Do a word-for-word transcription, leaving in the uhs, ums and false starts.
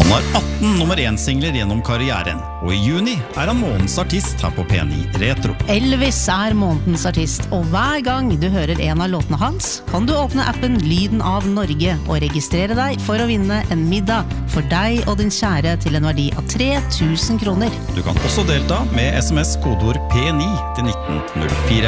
Han har atten nummer én-singler gjennom karrieren, og i juni er han månedens artist her på P ni Retro. Elvis er månedens artist, og hver gang du hører en av låtene hans, kan du åpne appen Lyden av Norge og registrere deg for å vinne en middag for deg og din kjære til en verdi av tre tusen kroner. Du kan også delta med S M S-kodeord P ni til nitten null fire.